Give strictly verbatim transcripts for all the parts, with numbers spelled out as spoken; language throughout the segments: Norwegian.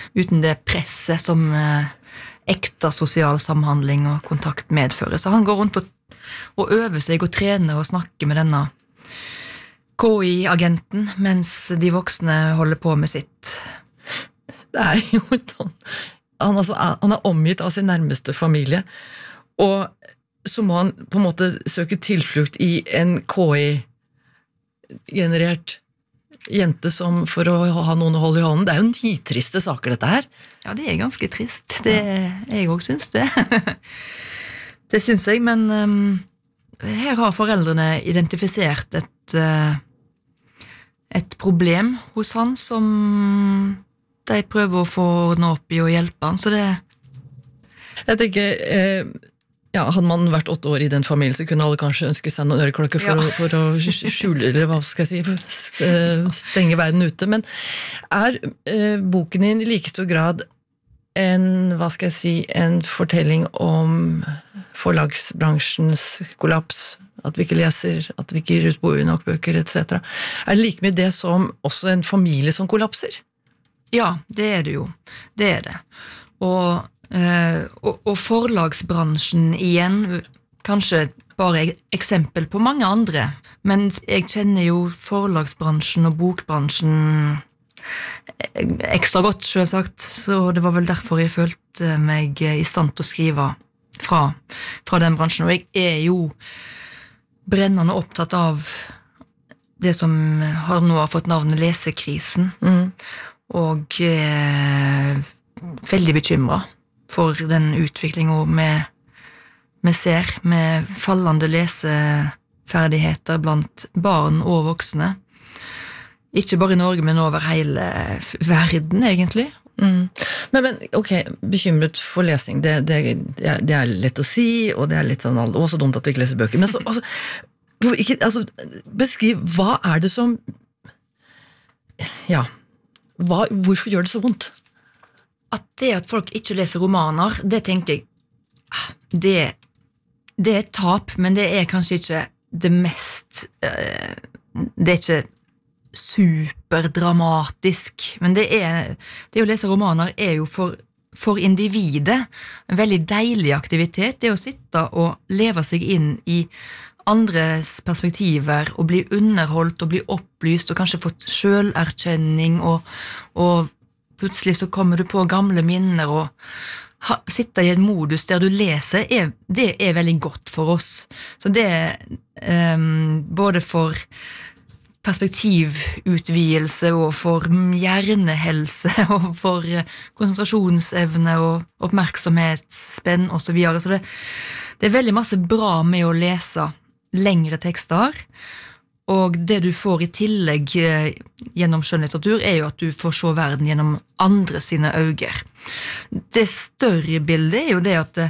uten det presset som eh, ekte sosial samhandling og kontakt medfører. Så han går rundt og, og øver seg og trener og snakker med denne K I-agenten, mens de voksne holder på med sitt. Det er jo sånn, han, altså, han er omgitt av sin nærmeste familie, og så må han på en måte søke tilflukt i en K I-generert jente som for å ha noen å holde i hånden. Det er jo nitriste saker dette her. Ja, det er ganske trist. Det, jeg også synes det. Det synes jeg, men um, her har foreldrene identifisert et, uh, et problem hos han som de prøver å få ordnet opp i og hjelpe han, så det... Jeg tenker... Eh, Ja, hadde man vært åtte år i den familien, så kunne alle kanskje ønske seg noen øreklokker for, ja. å, for å skjule, eller hva skal jeg si, stenge verden ute. Men er eh, boken din i like stor grad en, hva skal jeg si, en fortelling om forlagsbransjens kollaps, at vi ikke leser, at vi ikke gir ut nok bøker, et cetera. Er det like mye det som også en familie som kollapser? Ja, det er det jo. Det er det. Og Uh, og, og forlagsbransjen igjen, kanskje bare eksempel på mange andre, men jeg kjenner jo forlagsbransjen og bokbransjen ekstra godt, selvsagt, så det var vel derfor jeg følte meg i stand til å skrive fra, fra den bransjen, og jeg er jo brennende opptatt av det som har nå har fått navnet lesekrisen, mm. og uh, veldig bekymret for den utviklingen vi, vi ser med fallende leseferdigheter blant barn og voksne. Ikke bare i Norge, men over hele verden, egentlig. Mm. Men, men, ok, bekymret for lesing, det, det, det er lett å si, og det er litt sånn, også dumt at vi ikke leser bøker, men så, altså, ikke, altså, beskriv, hva er det som, ja, hva, hvorfor gjør det så vondt? At det at folk ikke leser romaner, det tenker jeg, det, det er et tap, men det er kanskje ikke det mest, det er ikke superdramatisk, men det er, det å lese romaner er jo for, for individet en veldig deilig aktivitet, det å sitte og leve seg inn i andres perspektiver, og bli underholdt, og bli opplyst, og kanskje fått selverkjenning, og, og plutselig så kommer du på gamle minner, og ha, sitte i en modus der du leser, er, det er veldig godt for oss. Så det er um, både for perspektivutvidelse, og for hjernehelse, og for konsentrasjonsevne, og oppmerksomhetsspenn, og så videre. Så det, det er veldig masse bra med å lese lengre tekster, og det du får i tillegg gjennom skjønnlitteratur er jo at du får se verden gjennom andre sine øyne. Det større bildet er jo det at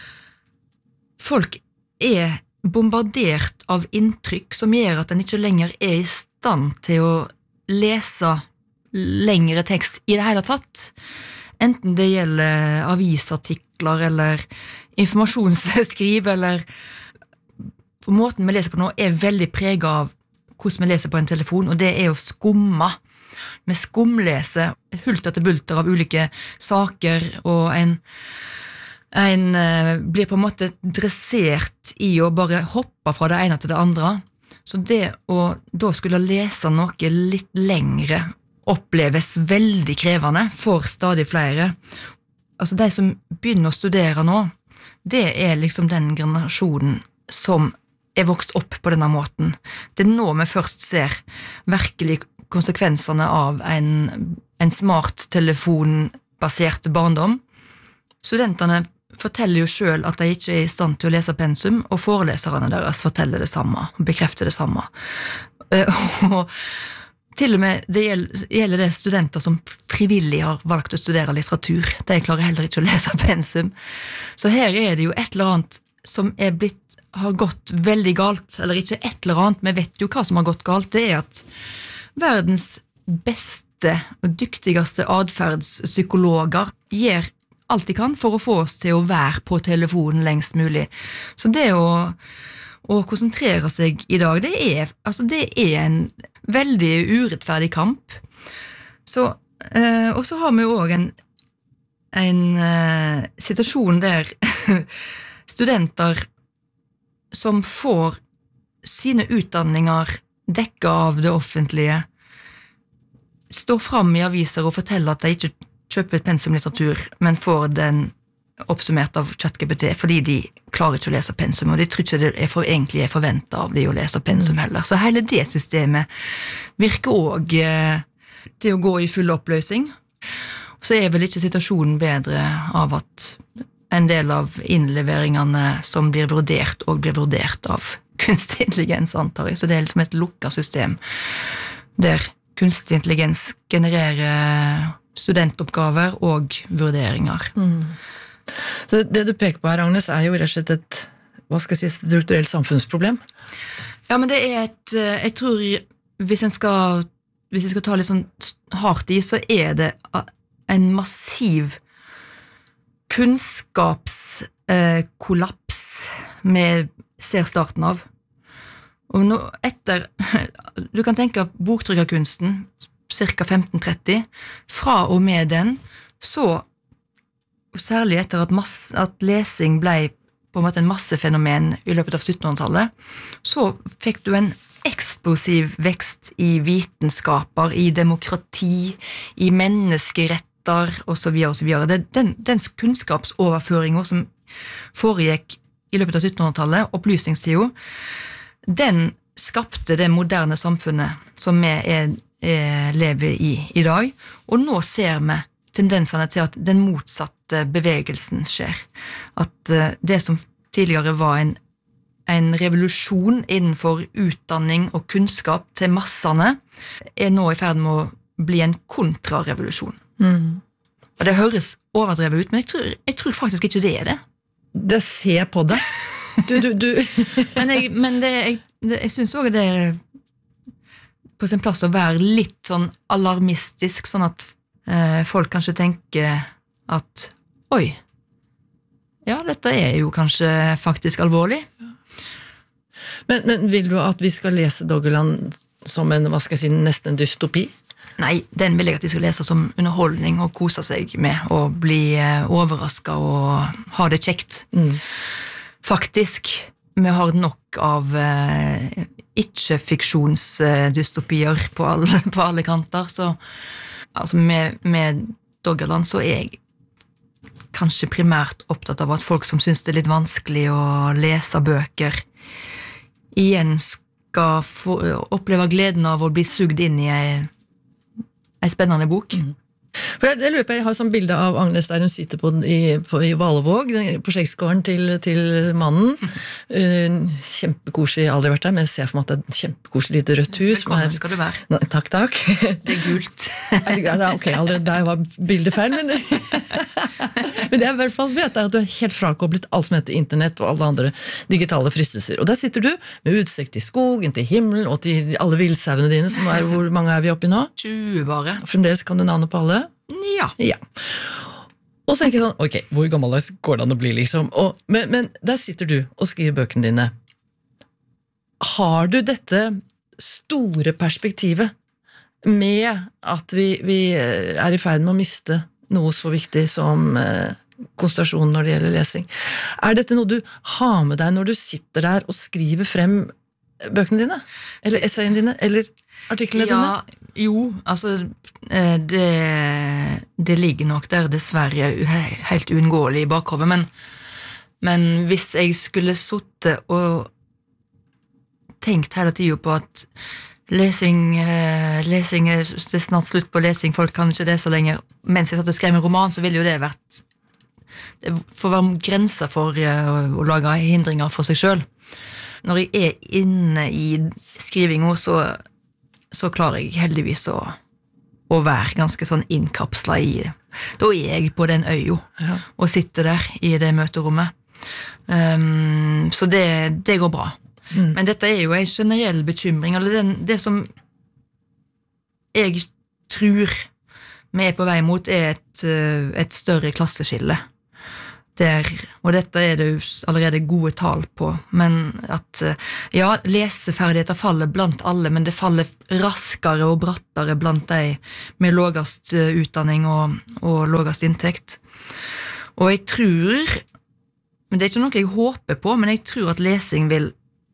folk er bombardert av inntrykk som gjør at en ikke lenger er i stand til å lese lengre tekst i det hele tatt. Enten det gjelder avisartikler eller informasjonsskriv, eller for måten vi leser på nå er veldig preget av hvordan vi leser på en telefon, og det er å skumme. Vi skumleser hulter til bulter av ulike saker, og en, en uh, blir på en måte dressert i å bare hoppe fra det ene til det andre. Så det å da skulle lese noe litt lengre oppleves veldig krevende for stadig flere. Altså de som begynner å studere nå, det er liksom den generasjonen som er vokst opp på denne måten. Det er nå vi først ser virkelig konsekvensene av en, en smarttelefonbasert barndom. Studentene forteller jo selv at de ikke er i stand til å lese pensum, og foreleserne deres forteller det samme, bekrefter det samme. Og til og med det gjelder det studenter som frivillig har valgt å studere litteratur. De klarer heller ikke å lese pensum. Så her er det jo et eller annet som er blitt har gått veldig galt, eller ikke et eller annet, men vet jo hva som har gått galt, det er at verdens beste og dyktigste adferdspsykologer gjør alt de kan for å få oss til å være på telefonen lengst mulig. Så det å, å konsentrere seg i dag, det er, altså det er en veldig urettferdig kamp. Så, eh, og så har vi jo også en, en uh, situasjon der studenter som får sine utdanninger dekket av det offentlige, står fram i aviser og forteller at de ikke kjøper pensumlitteratur, men får den oppsummert av ChatGPT, fordi de klarer ikke å lese pensum, og de tror ikke det er for, egentlig er forventet av de å lese pensum heller. Så hele det systemet virker også eh, til å gå i full oppløsning. Så er vel ikke situasjonen bedre av at en del av innleveringene som blir vurdert, og blir vurdert av kunstig intelligens, antar jeg. Så det er liksom et lukket system, der kunstig intelligens genererer studentoppgaver og vurderinger. Mm. Så det du peker på her, Agnes, er jo rett og slett et, hva skal jeg si, strukturelt samfunnsproblem. Ja, men det er et, jeg tror, hvis en skal, hvis jeg skal ta litt sånn hardt i, så er det en massiv kunnskapskollaps med ser starten av. Og nå etter, du kan tenke boktrykkerkunsten, cirka femten tretti, fra og med den, så særlig etter at, masse, at lesing ble på en måte en massefenomen i løpet av syttenhundretallet, så fikk du en eksplosiv vekst i vitenskaper, i demokrati, i menneskeretter, og så videre, og så videre. Den, den kunnskapsoverføringen som foregikk i løpet av syttenhundretallet, opplysningstiden, den skapte det moderne samfunnet som vi er, er, lever i i dag, og nå ser vi tendensene til at den motsatte bevegelsen skjer. At uh, det som tidligere var en, en revolusjon innenfor utdanning og kunnskap til massene, er nå i ferd med å bli en kontrarevolusjon. Mm. Og det høres overdrevet ut, men jeg tror, jeg tror faktisk ikke det er det. Det ser på det. Du, du, du. men jeg, men det, jeg, det, jeg synes også det er på sin plass å være litt sånn alarmistisk, sånn at folk kanskje tenker at oi, ja, dette er jo kanskje faktisk alvorlig. Men, men vil du at vi skal lese Doggerland som en, hva skal jeg si, nesten en dystopi? Nei, den vil jeg at de skal lese som underholdning og kose seg med, og bli overrasket og ha det kjekt. Mm. Faktisk, vi har nok av eh, ikke-fiksjonsdystopier på alle, på alle kanter, så altså med, med Doggerland så er jeg kanskje primært opptatt av at folk som synes det er litt vanskelig å lese bøker, igjen skal få, oppleve gleden av å bli sugd inn i en, en spennende bok. Mm. For jeg, jeg lurer på, jeg har sånn bilde av Agnes der hun sitter på, i, på, i Valevåg, på skjeggsgården til, til mannen. Uh, kjempekoselig, aldri vært der, men jeg ser for meg at det er et kjempekoselig lite rødt hus. Velkommen skal du være. Nei, takk, takk. Det er gult. Ok, allerede der var bildet feil, men, men det jeg i hvert fall vet er at du er helt frakoblet alt som heter internett og alle andre digitale fristelser. Og der sitter du med utsikt til skogen, til himmelen og til alle villsauene dine, som er, hvor mange er vi oppe i nå? tjue bare. Fremdeles kan du navnet på alle? Ja. Ja. Og så tenker jeg sånn, ok, hvor gammeldags går det an å bli, liksom? Og, men, men der sitter du og skriver bøkene dine. Har du dette store perspektivet med at vi, vi er i ferd med å miste noe så viktig som eh, konsentrasjon når det gjelder lesing? Er dette noe du har med deg når du sitter der og skriver frem bøkene dine? Eller essayene dine? Eller artiklene ja, dine? Jo, altså det, det ligger nok der dessverre helt uunngåelig i bakhovet, men, men hvis jeg skulle sitte og tenkt hele tiden på at lesing, lesing er, det er snart slutt på lesing, folk kan ikke lese lenger, mens jeg satt og skrev en roman, så ville jo det vært det får være grenser for å lage hindringer for seg selv. Når jeg er inne i skrivingen, så så klarer jeg heldigvis å, å være ganske sånn innkapslet i det. Da er jeg på den øya, ja. Og sitter der i det møterommet. Um, så det, det går bra. Mm. Men dette er jo en generell bekymring, eller den, det som jeg tror vi er på vei mot, er et, et større klasseskille. der, og dette er det jo allerede gode tall på, men at, ja, leseferdigheter faller blant alle, men det faller raskere og brattere blant de med lågast utdanning og, og lågast inntekt. Og jeg tror, men det er ikke noe jeg håper på, men jeg tror at lesing vil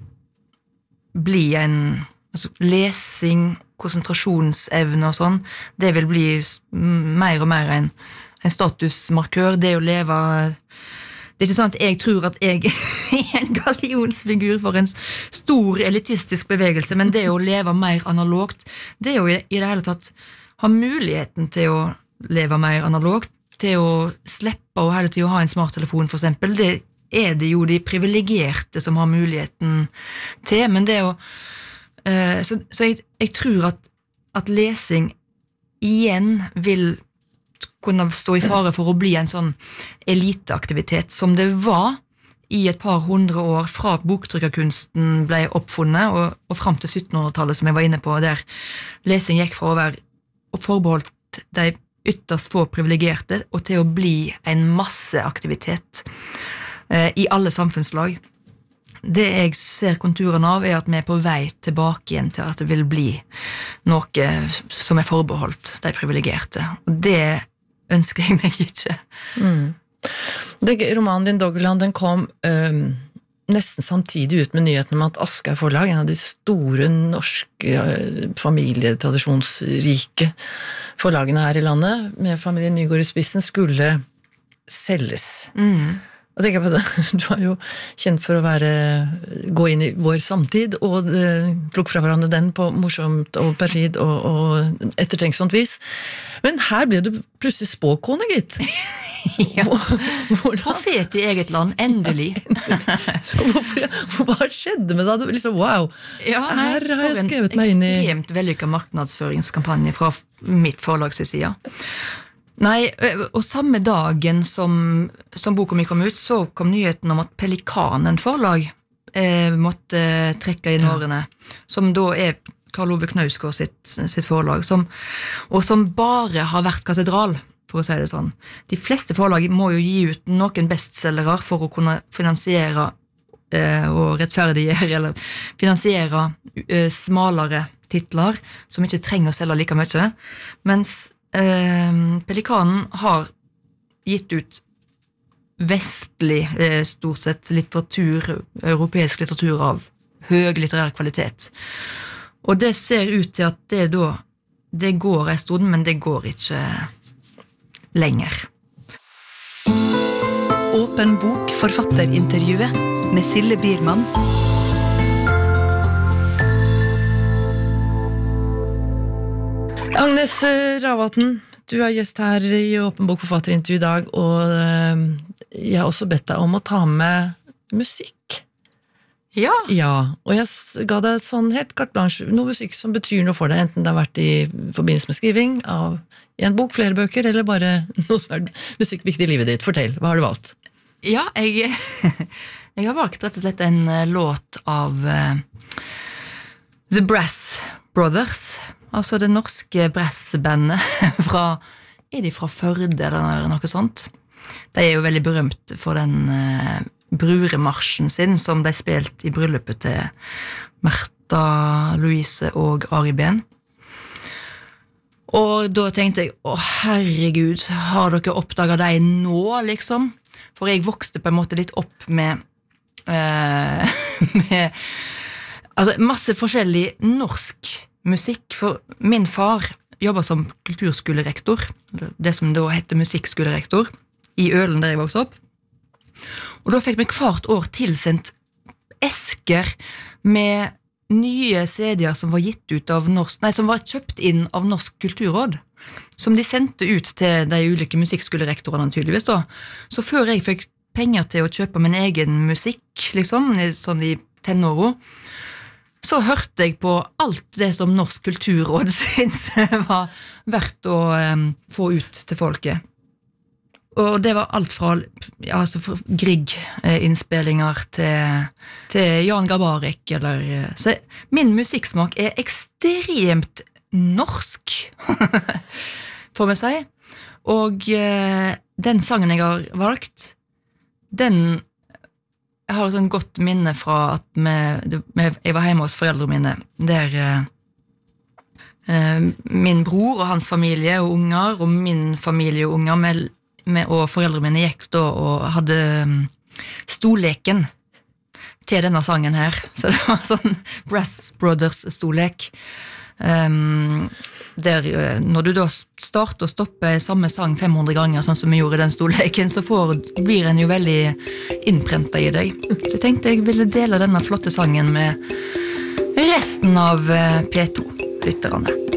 bli en, altså lesing, konsentrasjonsevne og sånn, det vil bli mer og mer en en statusmarkør, det å leve det er ikke sånn at jeg tror at jeg er en gallionsfigur for en stor elitistisk bevegelse, men det å leve mer analogt, det er jo i det hele tatt ha muligheten til å leve mer analogt, til å slippe og hele tiden å ha en smarttelefon for eksempel, det er det jo de privilegerte som har muligheten til, men det å uh, så, så jeg, jeg tror at, at lesing igjen vil kunne stå i fare for å bli en sånn eliteaktivitet som det var i et par hundre år fra at boktrykkerkunsten ble oppfunnet og, og frem til syttenhundretallet som jeg var inne på, der lesing gikk fra å være forbeholdt de ytterst få privilegerte og til å bli en masseaktivitet eh, i alle samfunnslag. Det jeg ser konturen av er at vi er på vei tilbake igjen til at det vil bli noe som er forbeholdt de privilegerte. Og det ønsker jeg meg ikke. Mm. Det, romanen din, Doggerland, den kom um, nesten samtidig ut med nyheten om at Aschehoug forlag, en av de store norske uh, familietradisjonsrike forlagene her i landet, med familien Nygaard i spissen, skulle selges. Mm. Og tenker jeg på det, du er jo kjent for å være, gå inn i vår samtid og uh, plukke fra hverandre den på morsomt og perfid og, og ettertenksomt vis. Men her ble du plutselig spåkone, gitt. Ja. Profet i eget land, endelig. Så hvorfor, hva skjedde med deg? Liksom, wow, ja, nei, her har jeg skrevet meg inn i... en ekstremt vellykket marknadsføringskampanje fra mitt forlags side. Nei, og samme dagen som, som boka mi kom ut, så kom nyheten om at Pelikanen forlag eh, måtte trekke inn årene, som da er Karl Ove Knausgård sitt, sitt forlag, som, og som bare har vært katedral, for å si det sånn. De fleste forlag må jo gi ut noen bestsellere for å kunne finansiere eh, og rettferdiggjøre, eller finansiere eh, smalere titler, som ikke trenger å selge like mye, mens eh, Pelikanen har gitt ut vestlig, eh, stort sett litteratur, europeisk litteratur av høy litterær kvalitet. Og det ser ut til at det da, det går en stund, men det går ikke lenger. Åpen bok forfatterintervjuet med Sille Biermann. Agnes Ravatn, du er gjest her i Åpen bok forfatterintervju i dag, og jeg har også bedt deg om å ta med musikk. Ja. Ja, og jeg ga deg sånn helt carte blanche, noe musikk som betyr noe for deg, enten det har vært i forbindelse med skriving av en bok, flere bøker, eller bare noe som er musikk viktig i livet ditt. Fortell, hva har du valgt? Ja, jeg, jeg har valgt rett og slett en låt av uh, The Brass Brothers, altså det norske brassbandet fra, er de fra Førde eller noe sånt? De er jo veldig berømt for den uh, bruremarsjen sin, som ble spilt i bryllupet til Märtha Louise og Ari Behn. Og da tenkte jeg, å herregud, har dere oppdaget deg nå, liksom? For jeg vokste på en måte litt opp med, eh, med altså, masse forskjellig norsk musikk, for min far jobbet som kulturskolerektor, det som da heter musikkskolerektor, i Ølen der jeg vokste opp. Og da fikk vi hvert år tilsendt esker med nye C D-er som var gitt ut av norsk, nei, som var kjøpt inn av Norsk kulturråd, som de sendte ut til de ulike musikkskolerektorene tydeligvis da. Så før jeg fikk penger til å kjøpe min egen musikk, liksom, sånn i tenåra, så hørte jeg på alt det som Norsk kulturråd synes var verdt å um, få ut til folket. Og det var alt fra, ja, altså fra Grieg-innspillinger til, til Jan Garbarek, eller, så min musikksmak er ekstremt norsk, får vi si. Og eh, den sangen jeg har valgt, den jeg har et sånn godt minne fra at vi, det, jeg var hjemme hos foreldrene mine, der eh, min bror og hans familie og unger, og min familie og unger, med, med, og foreldrene mine gikk da og hadde um, stolleken til denne sangen her. Så det var sånn Brass Brothers-stollek. Um, der, når du da starter og stopper samme sang fem hundre ganger, sånn som vi gjorde i den stolleken, så får, blir den jo veldig innprentet i deg. Så jeg tenkte jeg ville dele denne flotte sangen med resten av P to-lytterne.